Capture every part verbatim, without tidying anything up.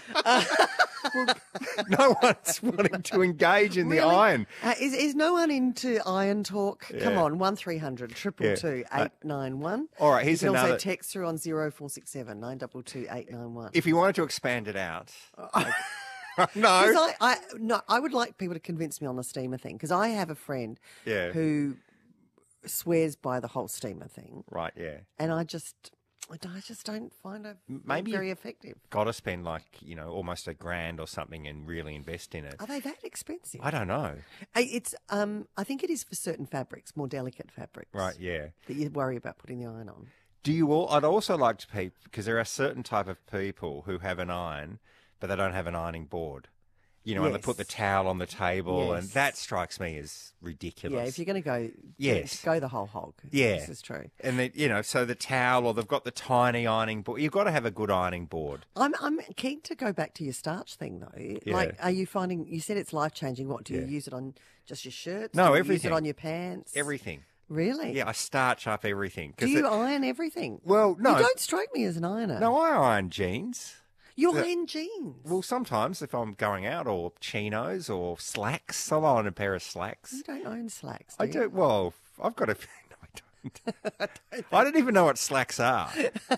Uh, Well, no one's wanting to engage in Really? the iron. Uh, is, is no one into iron talk? Come Yeah. on, one three hundred triple two eight nine one. All right, here's you can another- also text through on zero four six seven nine two two eight nine one. If you wanted to expand it out. Because no. I, I, no, I would like people to convince me on the steamer thing, because I have a friend Yeah. who swears by the whole steamer thing, Right, yeah. and I just, I don't- I just don't find it Maybe very effective. Got to spend like, you know, almost a grand or something and really invest in it. Are they that expensive? I don't know. I- It's, um, I think it is for certain fabrics, more delicate fabrics, Right, yeah. that you worry about putting the iron on. Do you all? I'd also like to people, because there are certain type of people who have an iron, but they don't have an ironing board. You know, and they put the Yes. towel on the table, and Yes. that strikes me as ridiculous. Yeah, if you're going to go, Yes. go the whole hog. Yeah. This is true. And then, you know, so the towel, or they've got the tiny ironing board. You've got to have a good ironing board. I'm I'm keen to go back to your starch thing though. Yeah. Like, are you finding? You said it's life changing. What do you Yeah. use it on? Just your shirts? No, do you everything. Use it on your pants? Everything. Really? Yeah, I starch up everything. 'Cause Do you it- iron everything? Well, no. You don't strike me as an ironer. No, I iron jeans. You the- iron jeans. Well, sometimes if I'm going out, or chinos, or slacks, I'll iron a pair of slacks. you don't own slacks. Do I you? do. Well, I've got a. No, I don't. I don't even know what slacks are.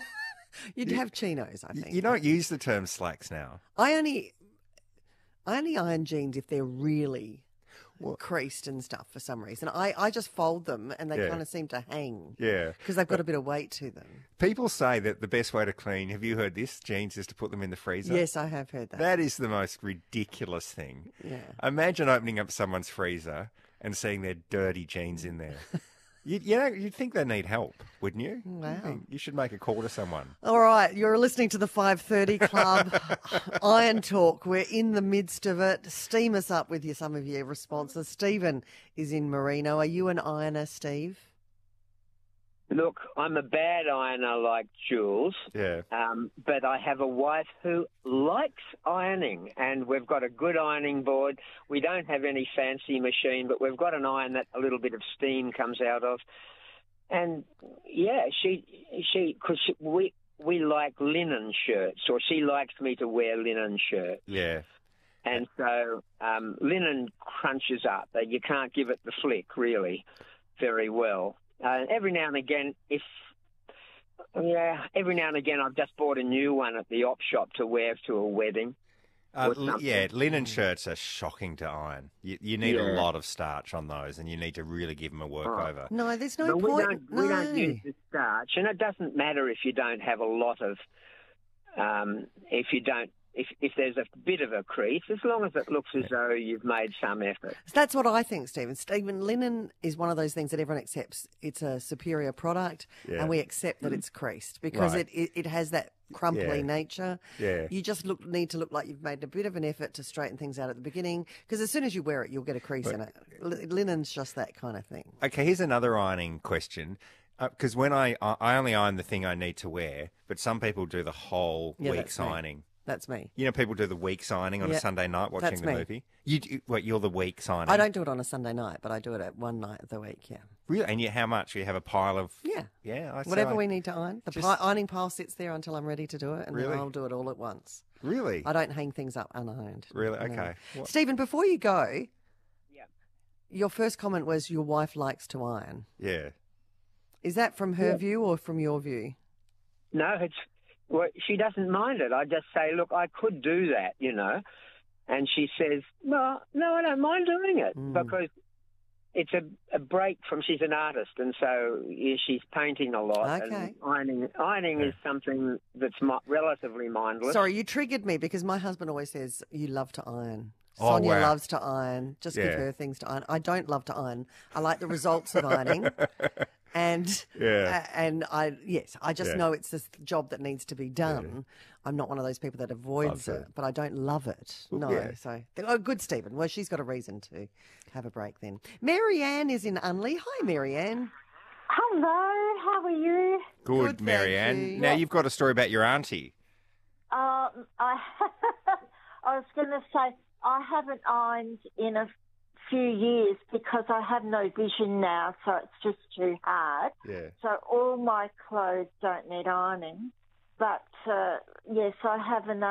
You'd have chinos, I think. You don't use the term slacks now. I only, I only iron jeans if they're really creased and stuff for some reason. I, I just fold them and they Yeah. kind of seem to hang. Yeah. Because they've got a bit of weight to them. People say that the best way to clean, have you heard this, jeans, is to put them in the freezer? Yes, I have heard that. That is the most ridiculous thing. Yeah. Imagine opening up someone's freezer and seeing their dirty jeans in there. you, you know, you'd think they need help, wouldn't you? Wow. You think you should make a call to someone. All right, you're listening to the five thirty Club Iron Talk. We're in the midst of it. Steam us up with your, some of your responses. Stephen is in Merino. Are you an ironer, Steve? Look, I'm a bad ironer like Jules, Yeah. um, but I have a wife who likes ironing, and we've got a good ironing board. We don't have any fancy machine, but we've got an iron that a little bit of steam comes out of. And, yeah, she, she, because we, we like linen shirts, or she likes me to wear linen shirts. Yeah. And so um, linen crunches up. Uh, You can't give it the flick, really, very well. Uh, every now and again, if yeah, every now and again, I've just bought a new one at the op shop to wear to a wedding. Uh, or li- something. yeah, linen shirts are shocking to iron. You, you need a Yeah. lot of starch on those, and you need to really give them a work Oh. over. No, there's no But we point. don't, we no. don't use the starch, and it doesn't matter if you don't have a lot of, um, if you don't, if if there's a bit of a crease, as long as it looks as though you've made some effort. That's what I think, Stephen. Stephen, linen is one of those things that everyone accepts. It's a superior product, Yeah. and we accept that it's creased because Right. it, it, it has that crumply Yeah. nature. Yeah. You just look need to look like you've made a bit of an effort to straighten things out at the beginning, because as soon as you wear it, you'll get a crease in it. L- linen's just that kind of thing. Okay, here's another ironing question. Because when I I I only iron the thing I need to wear, but some people do the whole Yeah, week's that's me. ironing. That's me. You know, people do the week's ironing on Yeah, a Sunday night watching that's the me. movie. You, do- what? You're the week's ironing. I don't do it on a Sunday night, but I do it at one night of the week, yeah. really. And you, how much? You have a pile of Yeah. yeah. I Whatever say- we need to iron. The Just- pi- ironing pile sits there until I'm ready to do it, and Really? then I'll do it all at once. Really. I don't hang things up unironed. Really? No. Okay. What- Stephen, before you go, Yeah. your first comment was your wife likes to iron. Yeah. Is that from her Yeah. view or from your view? No, it's well, she doesn't mind it. I just say, look, I could do that, you know, and she says, no, no, I don't mind doing it Mm. because it's a, a break from. She's an artist, and so yeah, she's painting a lot. Okay. And ironing, ironing is something that's mi- relatively mindless. Sorry, you triggered me because my husband always says you love to iron. Oh, Sonia wow. loves to iron. Just give Yeah. her things to iron. I don't love to iron. I like the results of ironing. And Yeah. uh, and I yes, I just Yeah. know it's this job that needs to be done. I'm not one of those people that avoids Loves it, it. but I don't love it. Well, No, yeah. so oh, good, Stephen. Well, she's got a reason to have a break then. Mary Ann is in Unley. Hi, Mary Ann. Hello, how are you? Good, Good, thank Marianne. you. Now you've got a story about your auntie. Um, I I was going to say I haven't ironed in a few years because I have no vision now, so it's just too hard. Yeah. So all my clothes don't need ironing. But uh, yes, I have an